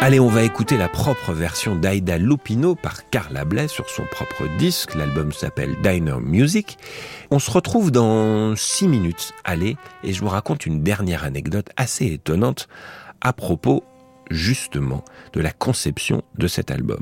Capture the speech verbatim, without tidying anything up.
Allez, on va écouter la propre version d'Aida Lupino par Carla Bley sur son propre disque. L'album s'appelle Diner Music. On se retrouve dans six minutes. Allez, et je vous raconte une dernière anecdote assez étonnante à propos, justement, de la conception de cet album.